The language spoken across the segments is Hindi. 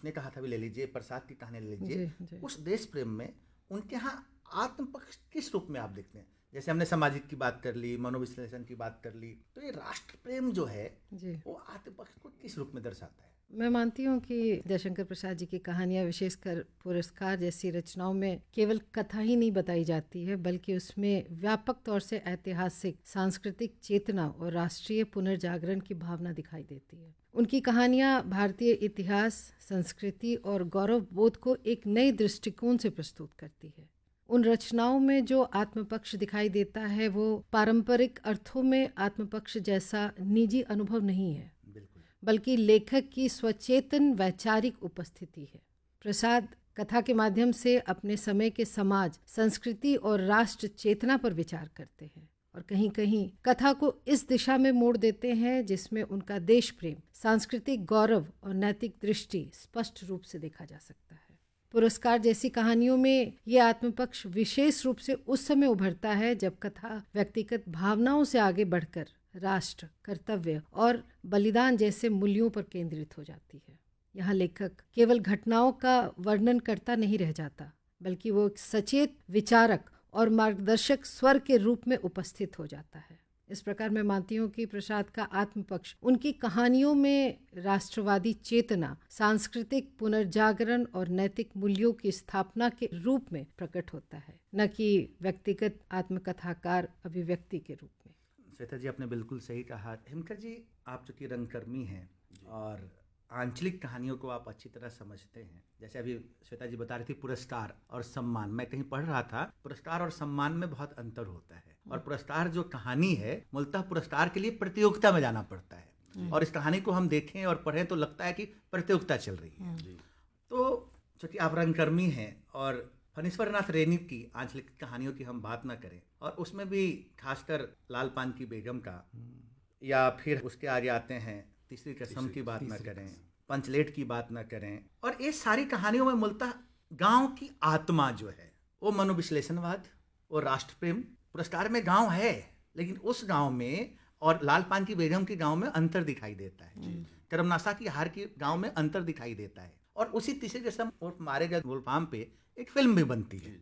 उसने कहा था भी ले लीजिए, प्रसाद की कहानी ले जी, लीजिए, जी। उस देश प्रेम में उनके यहाँ आत्मपक्ष किस रूप में आप देखते हैं? जैसे हमने सामाजिक की बात कर ली, मनोविश्लेषण की बात कर ली, तो ये राष्ट्र प्रेम जो है जी, वो आत्मपक्ष को किस रूप में दर्शाता है? मैं मानती हूँ कि जयशंकर प्रसाद जी की कहानियाँ, विशेषकर पुरस्कार जैसी रचनाओं में केवल कथा ही नहीं बताई जाती है, बल्कि उसमें व्यापक तौर से ऐतिहासिक, सांस्कृतिक चेतना और राष्ट्रीय पुनर्जागरण की भावना दिखाई देती है। उनकी कहानियाँ भारतीय इतिहास, संस्कृति और गौरव बोध को एक नए दृष्टिकोण से प्रस्तुत करती है। उन रचनाओं में जो आत्मपक्ष दिखाई देता है वो पारंपरिक अर्थों में आत्मपक्ष जैसा निजी अनुभव नहीं है, बिल्कुल। बल्कि लेखक की स्वचेतन वैचारिक उपस्थिति है। प्रसाद कथा के माध्यम से अपने समय के समाज, संस्कृति और राष्ट्र चेतना पर विचार करते हैं और कहीं कहीं कथा को इस दिशा में मोड़ देते हैं जिसमें उनका देश प्रेम, सांस्कृतिक गौरव और नैतिक दृष्टि स्पष्ट रूप से देखा जा सकता है। पुरस्कार जैसी कहानियों में ये आत्मपक्ष विशेष रूप से उस समय उभरता है जब कथा व्यक्तिगत भावनाओं से आगे बढ़कर राष्ट्र, कर्तव्य और बलिदान जैसे मूल्यों पर केंद्रित हो जाती है। यहाँ लेखक केवल घटनाओं का वर्णन करता नहीं रह जाता, बल्कि वो एक सचेत विचारक और मार्गदर्शक स्वर के रूप में उपस्थित हो जाता है। इस प्रकार मैं मानती हूँ कि प्रसाद का आत्मपक्ष उनकी कहानियों में राष्ट्रवादी चेतना, सांस्कृतिक पुनर्जागरण और नैतिक मूल्यों की स्थापना के रूप में प्रकट होता है, न कि व्यक्तिगत आत्मकथाकार अभिव्यक्ति के रूप में। श्वेता जी, आपने बिल्कुल सही कहा। हिमकर जी, आप चूँकि रंगकर्मी हैं और आंचलिक कहानियों को आप अच्छी तरह समझते हैं, जैसे अभी श्वेता जी बता रही थी पुरस्कार और सम्मान, मैं कहीं पढ़ रहा था पुरस्कार और सम्मान में बहुत अंतर होता है, और पुरस्कार जो कहानी है मूलतः पुरस्कार के लिए प्रतियोगिता में जाना पड़ता है, और इस कहानी को हम देखें और पढ़ें तो लगता है कि प्रतियोगिता चल रही है। तो चूँकि आप रंगकर्मी हैं और फणीश्वर नाथ रेणु की आंचलिक कहानियों की हम बात ना करें, और उसमें भी खासकर लाल पान की बेगम का, या फिर उसके आगे आते हैं तीसरी कसम की बात ना करें, पंचलेट की बात ना करें, और ये सारी कहानियों में मूलतः गांव की आत्मा जो है वो मनोविश्लेषणवाद और राष्ट्र प्रेम। पुरस्कार में गांव है, लेकिन उस गांव में और लाल पान की बेगम के गांव में अंतर दिखाई देता है, करमनासा की हार के गांव में अंतर दिखाई देता है, और उसी तीसरी कसम और मारे गए गुलफाम पे एक फिल्म भी बनती है।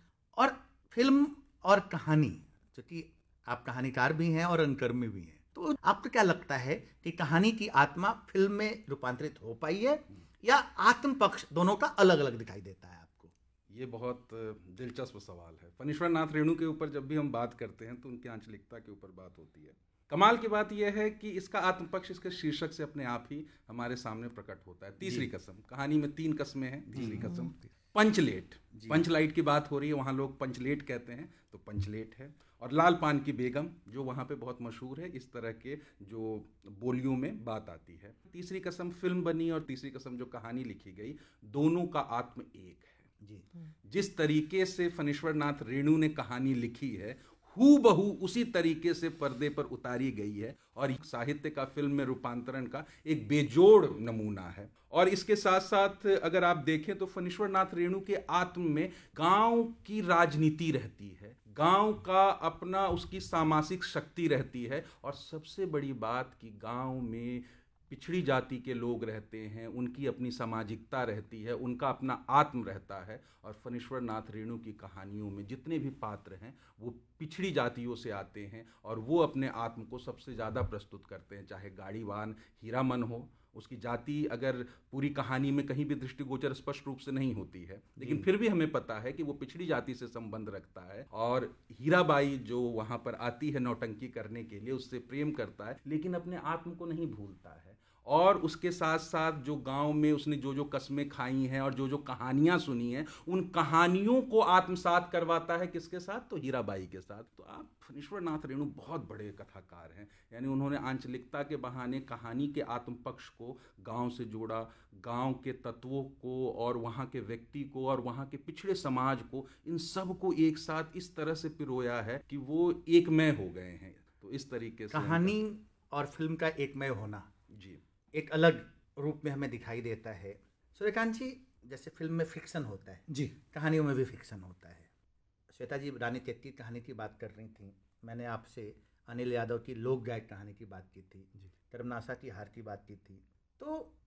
और फिल्म और कहानी, क्योंकि आप कहानीकार भी हैं और रंगकर्मी भी हैं, तो आपको क्या लगता है कि कहानी की आत्मा फिल्म में रूपांतरित हो पाई है, या आत्म पक्ष दोनों का अलग अलग दिखाई देता है आपको? ये बहुत दिलचस्प सवाल है। फणीश्वर नाथ रेणु के ऊपर जब भी हम बात करते हैं तो उनकी आंचलिकता के ऊपर बात होती है। कमाल की बात यह है कि इसका आत्मपक्ष इसके शीर्षक से अपने आप ही हमारे सामने प्रकट होता है। तीसरी कसम, कहानी में 3 कस्में हैं। तीसरी कसम, पंचलेट, पंचलाइट की बात हो रही है, वहाँ लोग पंचलेट कहते हैं, तो पंचलेट है। और लाल पान की बेगम जो वहाँ पे बहुत मशहूर है, इस तरह के जो बोलियों में बात आती है। तीसरी कसम फिल्म बनी और तीसरी कसम जो कहानी लिखी गई, दोनों का आत्म एक है जी। जिस तरीके से फणीश्वर नाथ रेणु ने कहानी लिखी है, हूबहू उसी तरीके से पर्दे पर उतारी गई है, और साहित्य का फिल्म में रूपांतरण का एक बेजोड़ नमूना है। और इसके साथ साथ अगर आप देखें तो फणीश्वर नाथ रेणु के आत्म में गांव की राजनीति रहती है, गांव का अपना उसकी सामाजिक शक्ति रहती है, और सबसे बड़ी बात कि गांव में पिछड़ी जाति के लोग रहते हैं, उनकी अपनी सामाजिकता रहती है, उनका अपना आत्म रहता है। और फणीश्वर नाथ रेणु की कहानियों में जितने भी पात्र हैं वो पिछड़ी जातियों से आते हैं, और वो अपने आत्म को सबसे ज़्यादा प्रस्तुत करते हैं। चाहे गाड़ीवान हीरामन हो, उसकी जाति अगर पूरी कहानी में कहीं भी दृष्टिगोचर स्पष्ट रूप से नहीं होती है, लेकिन फिर भी हमें पता है कि वो पिछड़ी जाति से संबंध रखता है। और हीराबाई जो वहाँ पर आती है नौटंकी करने के लिए, उससे प्रेम करता है, लेकिन अपने आत्म को नहीं भूलता है। और उसके साथ साथ जो गांव में उसने जो जो कस्में खाई हैं और जो जो कहानियां सुनी हैं, उन कहानियों को आत्मसात करवाता है किसके साथ? तो हीराबाई के साथ। तो आप फणीश्वर नाथ रेणु बहुत बड़े कथाकार हैं, यानी उन्होंने आंचलिकता के बहाने कहानी के आत्म पक्ष को गांव से जोड़ा, गांव के तत्वों को और वहाँ के व्यक्ति को और वहाँ के पिछड़े समाज को, इन सब को एक साथ इस तरह से पिरोया है कि वो एकमय हो गए हैं। तो इस तरीके से कहानी और फिल्म का एकमय होना जी एक अलग रूप में हमें दिखाई देता है। सूर्यकांत जी, जैसे फिल्म में फिक्शन होता है जी, कहानियों में भी फिक्शन होता है। श्वेता जी रानी तेतकी कहानी की बात कर रही थी, मैंने आपसे अनिल यादव की लोक गायक कहानी की बात की थी, करमनासा की हार की बात की थी। तो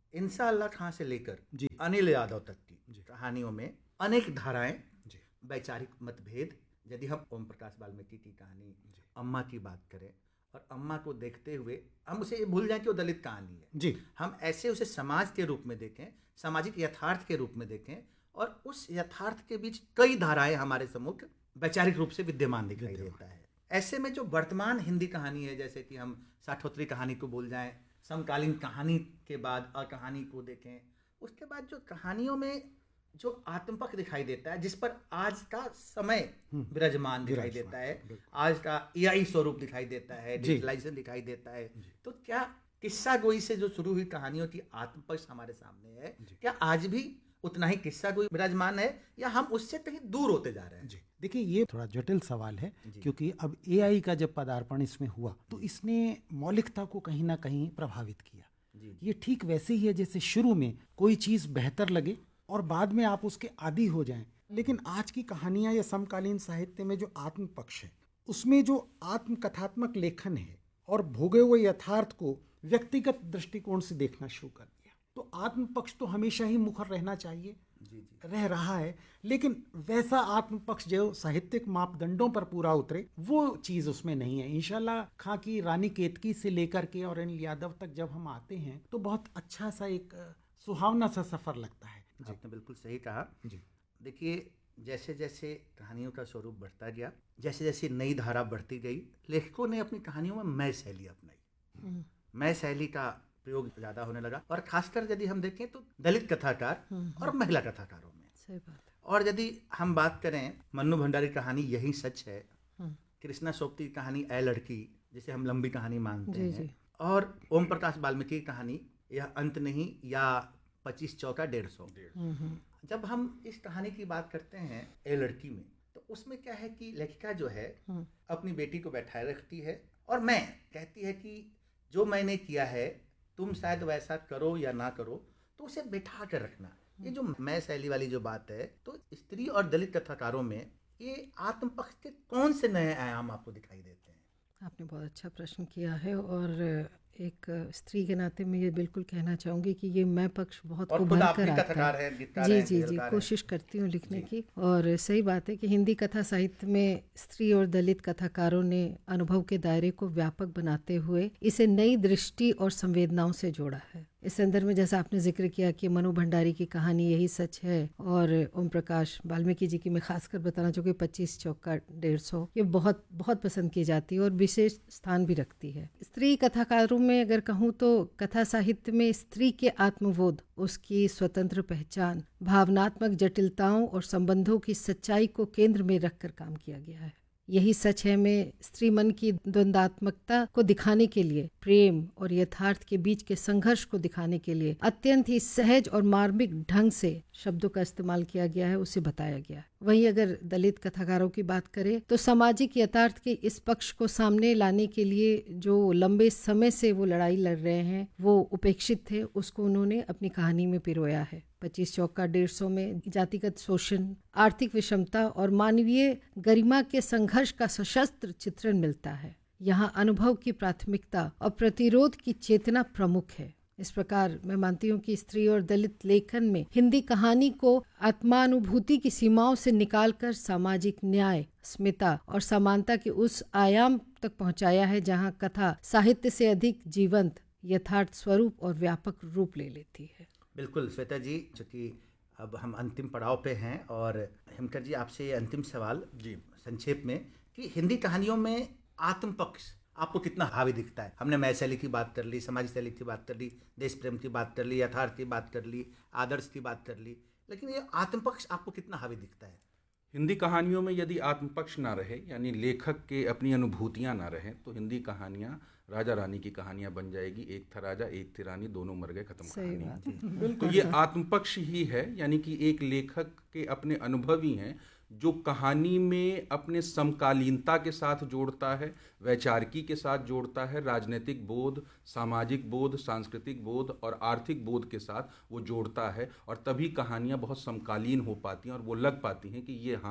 इंसाअल्लाह खां से लेकर जी। अनिल यादव तक की जी। कहानियों में अनेक धाराएं, जी। वैचारिक मतभेद। यदि हम ओम प्रकाश वाल्मीकि की कहानी जी। अम्मा की बात करें और अम्मा को देखते हुए हम उसे ये भूल जाएं कि वो दलित कहानी है, जी। हम ऐसे उसे समाज के रूप में देखें, सामाजिक यथार्थ के रूप में देखें, और उस यथार्थ के बीच कई धाराएं हमारे सम्मुख वैचारिक रूप से विद्यमान दिखाई देता है। ऐसे में जो वर्तमान हिंदी कहानी है, जैसे कि हम साठोत्तरी कहानी को भूल जाएं, समकालीन कहानी के बाद अकहानी को देखें, उसके बाद जो कहानियों में जो आत्मपक्ष दिखाई देता है, जिस पर आज का समय विराजमान दिखाई देता है, आज का एआई स्वरूप दिखाई देता है, डिजिटलाइजेशन दिखाई देता है, तो क्या किस्सा गोई से जो शुरू हुई कहानियों की आत्मपक्ष हमारे सामने है, क्या आज भी उतना ही किस्सा गोई विराजमान है या हम उससे कहीं दूर होते जा रहे हैं? जी, देखिए ये थोड़ा जटिल सवाल है, क्योंकि अब एआई का जब पदार्पण इसमें हुआ तो इसने मौलिकता को कहीं ना कहीं प्रभावित किया। ये ठीक वैसे ही है जैसे शुरू में कोई चीज बेहतर लगे और बाद में आप उसके आदी हो जाएं। लेकिन आज की कहानियां या समकालीन साहित्य में जो आत्म पक्ष है, उसमें जो आत्म कथात्मक लेखन है और भोगे हुए यथार्थ को व्यक्तिगत दृष्टिकोण से देखना शुरू कर दिया, तो आत्म पक्ष तो हमेशा ही मुखर रहना चाहिए, रह रहा है, लेकिन वैसा आत्म पक्ष जो साहित्यिक मापदंडों पर पूरा उतरे वो चीज उसमें नहीं है। इंशाल्लाह खां की रानी केतकी से लेकर के और अनिल यादव तक जब हम आते हैं तो बहुत अच्छा सा एक सुहावना सा सफर लगता है। आपने बिल्कुल सही कहा जी। देखिए, जैसे जैसे कहानियों का स्वरूप बढ़ता गया, जैसे जैसे नई धारा बढ़ती गई, लेखकों ने अपनी कहानियों में मैं शैली अपनाई। मैं शैली का प्रयोग ज्यादा होने लगा, और खासकर यदि हम देखें तो दलित कथाकार और महिला कथाकारों में। सही बात है। और यदि हम बात करें मन्नू भंडारी कहानी यही सच है, कृष्णा सोपती की कहानी ऐ लड़की, जिसे हम लंबी कहानी मानते हैं, और ओम प्रकाश वाल्मीकि की कहानी यह अंत नहीं या 25 चौका 150। जब हम इस कहानी की बात करते हैं ए लड़की में, तो उसमें क्या है कि लेखिका जो है अपनी बेटी को बैठाए रखती है और मैं कहती है कि जो मैंने किया है तुम शायद वैसा करो या ना करो, तो उसे बैठा कर रखना। ये जो मैं शैली वाली जो बात है, तो स्त्री और दलित कथाकारों में ये आत्मपक्ष के कौन से नए आयाम आपको दिखाई देते हैं? आपने बहुत अच्छा प्रश्न किया है, और एक स्त्री के नाते मैं ये बिल्कुल कहना चाहूँगी कि ये मैं पक्ष बहुत उभर कर आता है। जी, कोशिश करती हूँ लिखने की। और सही बात है कि हिंदी कथा साहित्य में स्त्री और दलित कथाकारों ने अनुभव के दायरे को व्यापक बनाते हुए इसे नई दृष्टि और संवेदनाओं से जोड़ा है। इस संदर्भ में जैसा आपने जिक्र किया कि मनु भंडारी की कहानी यही सच है, और ओम प्रकाश वाल्मीकि जी की मैं खासकर बताना चाहूँगी 25 चौका 150, ये बहुत बहुत पसंद की जाती है और विशेष स्थान भी रखती है। स्त्री कथाकारों में अगर कहूँ तो कथा साहित्य में स्त्री के आत्मबोध, उसकी स्वतंत्र पहचान, भावनात्मक जटिलताओं और संबंधों की सच्चाई को केंद्र में रखकर काम किया गया है। यही सच है में स्त्री मन की द्वंद्वात्मकता को दिखाने के लिए, प्रेम और यथार्थ के बीच के संघर्ष को दिखाने के लिए अत्यंत ही सहज और मार्मिक ढंग से शब्दों का इस्तेमाल किया गया है, उसे बताया गया है। वहीं अगर दलित कथाकारों की बात करें तो सामाजिक यथार्थ के इस पक्ष को सामने लाने के लिए जो लंबे समय से वो लड़ाई लड़ रहे हैं, वो उपेक्षित थे, उसको उन्होंने अपनी कहानी में पिरोया है। 25 चौका 150 में जातिगत शोषण, आर्थिक विषमता और मानवीय गरिमा के संघर्ष का सशस्त्र चित्रण मिलता है। यहाँ अनुभव की प्राथमिकता और प्रतिरोध की चेतना प्रमुख है। इस प्रकार मैं मानती हूँ कि स्त्री और दलित लेखन में हिंदी कहानी को आत्मानुभूति की सीमाओं से निकालकर सामाजिक न्याय, अस्मिता और समानता के उस आयाम तक पहुँचाया है जहाँ कथा साहित्य से अधिक जीवंत, यथार्थ स्वरूप और व्यापक रूप ले लेती है। बिल्कुल श्वेता जी, चूँकि अब हम अंतिम पड़ाव पे हैं, और हिमकर जी आपसे ये अंतिम सवाल जी संक्षेप में कि हिंदी कहानियों में आत्म पक्ष आपको कितना हावी दिखता है? हमने मैं शैली की बात कर ली, समाज शैली की बात कर ली, देश प्रेम की बात कर ली, यथार्थ की बात कर ली, आदर्श की बात कर ली, लेकिन ये आत्म पक्ष आपको कितना हावी दिखता है? हिंदी कहानियों में यदि आत्मपक्ष ना रहे, यानी लेखक के अपनी अनुभूतियां ना रहें, तो हिंदी कहानियां राजा रानी की कहानियां बन जाएगी। एक था राजा, एक थी रानी, दोनों मर गए, खत्म कहानी। तो ये आत्मपक्ष ही है, यानी कि एक लेखक के अपने अनुभव ही हैं जो कहानी में अपने समकालीनता के साथ जोड़ता है, वैचारिकी के साथ जोड़ता है, राजनीतिक बोध, सामाजिक बोध, सांस्कृतिक बोध और आर्थिक बोध के साथ वो जोड़ता है, और तभी कहानियाँ बहुत समकालीन हो पाती हैं और वो लग पाती हैं कि ये हाँ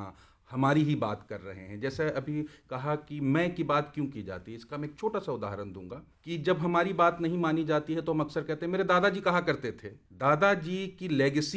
हमारी ही बात कर रहे हैं। जैसे अभी कहा कि मैं की बात क्यों की जाती है, इसका मैं एक छोटा सा उदाहरण दूंगा कि जब हमारी बात नहीं मानी जाती है तो हम अक्सर कहते हैं मेरे दादाजी कहा करते थे। दादाजी की लेगेसी